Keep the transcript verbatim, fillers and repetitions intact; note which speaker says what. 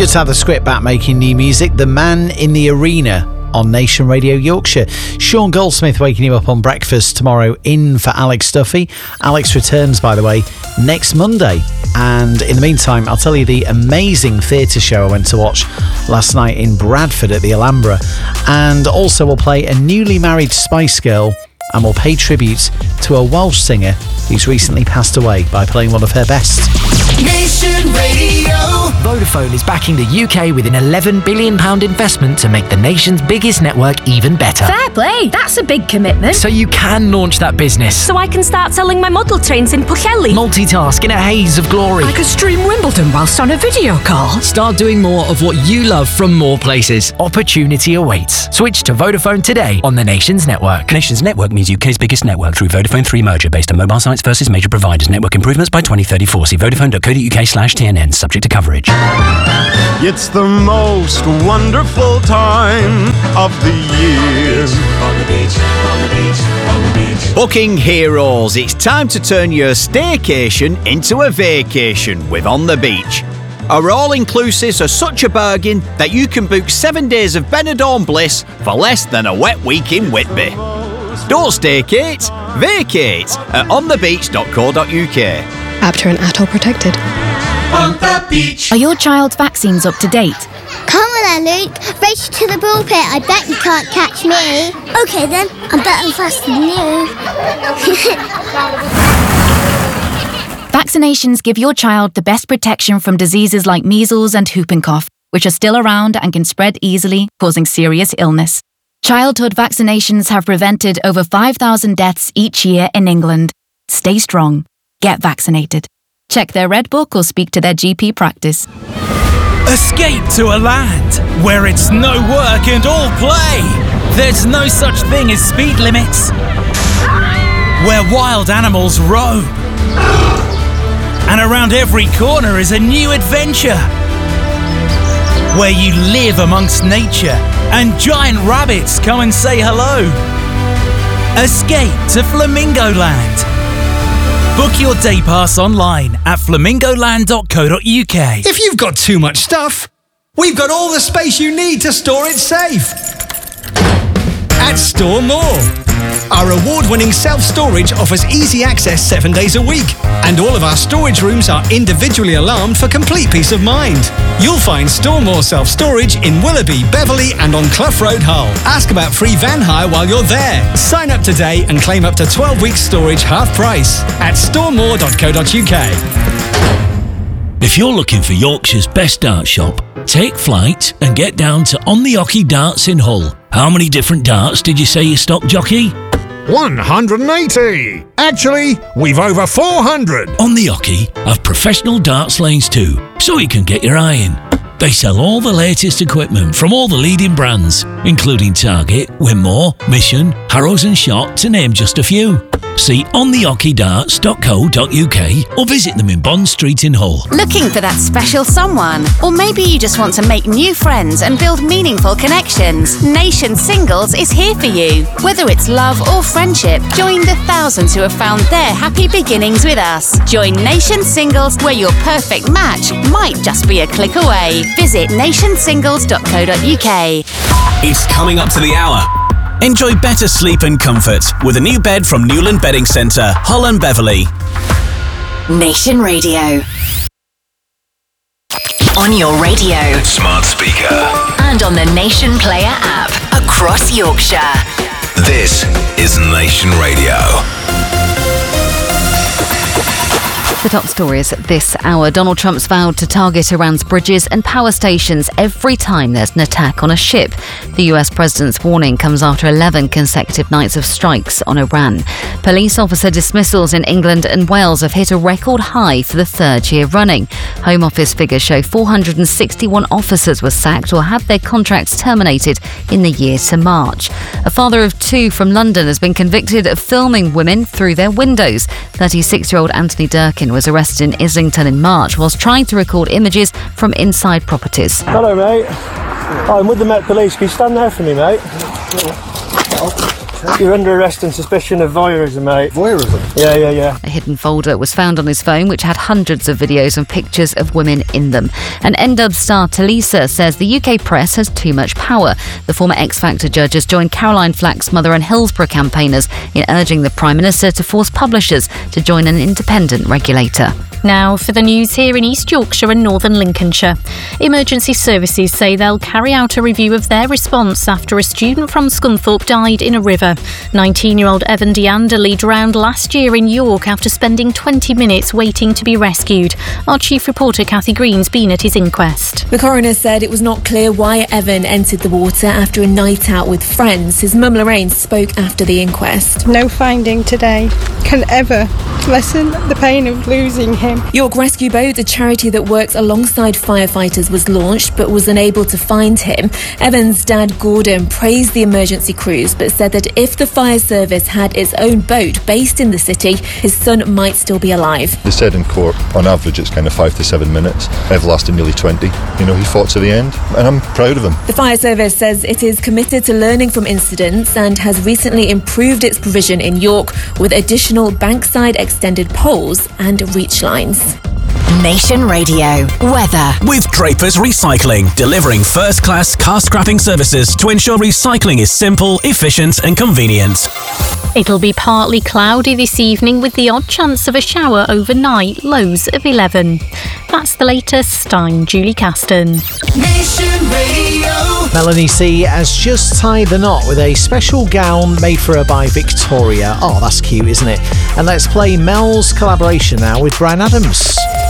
Speaker 1: Good to have the script back making new music. The Man in the Arena on Nation Radio Yorkshire. Sean Goldsmith waking you up on breakfast tomorrow in for Alex Duffy. Alex returns, by the way, next Monday. And in the meantime, I'll tell you the amazing theatre show I went to watch last night in Bradford at the Alhambra. And also we'll play a newly married Spice Girl and we'll pay tribute to a Welsh singer who's recently passed away by playing one of her best.
Speaker 2: Nation Radio.
Speaker 3: Vodafone is backing the U K with an eleven billion pounds investment to make the nation's biggest network even better.
Speaker 4: Fair play, that's a big commitment.
Speaker 3: So you can launch that business.
Speaker 4: So I can start selling my model trains in Pwllheli.
Speaker 3: Multitask in a haze of glory.
Speaker 5: I could stream Wimbledon whilst on a video call.
Speaker 3: Start doing more of what you love from more places. Opportunity awaits. Switch to Vodafone today on the Nation's network.
Speaker 6: Nation's network means U K's biggest network through Vodafone three merger based on mobile sites versus major providers. Network improvements by twenty thirty-four. See vodafone.co.uk slash TNN. Subject to coverage.
Speaker 7: It's the most wonderful time of the year.
Speaker 8: On the beach, on the beach, on the beach.
Speaker 9: Booking heroes, it's time to turn your staycation into a vacation with On the Beach. Our all-inclusives are such a bargain that you can book seven days of Benidorm bliss for less than a wet week in Whitby. Don't staycate, vacate at on the beach dot co dot uk.
Speaker 10: After an atoll protected.
Speaker 2: On the beach.
Speaker 11: Are your child's vaccines up to date?
Speaker 12: Come on then, Luke. Race to the ball pit. I bet you can't catch me. Okay then, I'm better and faster than you.
Speaker 11: Vaccinations give your child the best protection from diseases like measles and whooping cough, which are still around and can spread easily, causing serious illness. Childhood vaccinations have prevented over five thousand deaths each year in England. Stay strong. Get vaccinated. Check their Red Book or speak to their G P practice.
Speaker 13: Escape to a land where it's no work and all play. There's no such thing as speed limits. Where wild animals roam. And around every corner is a new adventure. Where you live amongst nature and giant rabbits come and say hello. Escape to Flamingo Land. Book your day pass online at flamingo land dot co dot uk.
Speaker 14: If you've got too much stuff, we've got all the space you need to store it safe. At Store More. Our award-winning self-storage offers easy access seven days a week. And all of our storage rooms are individually alarmed for complete peace of mind. You'll find Store More self-storage in Willoughby, Beverley and on Clough Road, Hull. Ask about free van hire while you're there. Sign up today and claim up to twelve weeks storage half price at store more dot co dot uk.
Speaker 15: If you're looking for Yorkshire's best dart shop, take flight and get down to On the Ocky Darts in Hull. How many different darts did you say you stock, jockey?
Speaker 16: one hundred eighty! Actually, we've over four hundred!
Speaker 15: On the Ocky have professional darts lanes too, so you can get your eye in. They sell all the latest equipment from all the leading brands, including Target, Winmore, Mission, Harrows and Shot, to name just a few. See on the ocky darts dot co dot uk or visit them in Bond Street in Hull.
Speaker 17: Looking for that special someone? Or maybe you just want to make new friends and build meaningful connections? Nation Singles is here for you. Whether it's love or friendship, join the thousands who have found their happy beginnings with us. Join Nation Singles, where your perfect match might just be a click away. Visit nation singles dot co dot uk.
Speaker 18: It's coming up to the hour. Enjoy better sleep and comfort with a new bed from Newland Bedding Centre, Hull and Beverley.
Speaker 17: Nation Radio. On your radio,
Speaker 19: smart speaker,
Speaker 17: and on the Nation Player app across Yorkshire.
Speaker 19: This is Nation Radio.
Speaker 20: The top stories this hour. Donald Trump's vowed to target Iran's bridges and power stations every time there's an attack on a ship. The U S president's warning comes after eleven consecutive nights of strikes on Iran. Police officer dismissals in England and Wales have hit a record high for the third year running. Home Office figures show four hundred sixty-one officers were sacked or had their contracts terminated in the year to March. A father of two from London has been convicted of filming women through their windows. thirty-six-year-old Anthony Durkin was arrested in Islington in March whilst trying to record images from inside properties.
Speaker 21: Hello, mate. I'm with the Met Police. Can you stand there for me, mate? You're under arrest on suspicion of voyeurism, mate.
Speaker 22: Voyeurism?
Speaker 21: Yeah, yeah, yeah.
Speaker 20: A hidden folder was found on his phone which had hundreds of videos and pictures of women in them. And N Dubs star Talisa says the U K press has too much power. The former X Factor judge has joined Caroline Flack's mother and Hillsborough campaigners in urging the Prime Minister to force publishers to join an independent regulator.
Speaker 23: Now for the news here in East Yorkshire and Northern Lincolnshire. Emergency services say they'll carry out a review of their response after a student from Scunthorpe died in a river. nineteen-year-old Evan DeAnderley drowned last year in York after spending twenty minutes waiting to be rescued. Our chief reporter Kathy Green's been at his inquest.
Speaker 24: The coroner said it was not clear why Evan entered the water after a night out with friends. His mum Lorraine spoke after the inquest.
Speaker 25: No finding today can ever lessen the pain of losing him.
Speaker 24: York Rescue Boat, a charity that works alongside firefighters, was launched but was unable to find him. Evan's dad Gordon praised the emergency crews but said that if the fire service had its own boat based in the city, his son might still be alive.
Speaker 26: They said in court, on average it's kind of five to seven minutes. Ev lasted nearly twenty. You know, he fought to the end and I'm proud of him.
Speaker 24: The fire service says it is committed to learning from incidents and has recently improved its provision in York with additional bankside extended poles and reach lines.
Speaker 17: Nation Radio weather.
Speaker 18: With Draper's Recycling, delivering first-class car scrapping services to ensure recycling is simple, efficient and convenient.
Speaker 23: It'll be partly cloudy this evening with the odd chance of a shower overnight, lows of eleven. That's the latest. I'm Julie Caston.
Speaker 2: Nation Radio.
Speaker 1: Melanie C has just tied the knot with a special gown made for her by Victoria. Oh, that's cute, isn't it? And let's play Mel's collaboration now with Bryan Adams.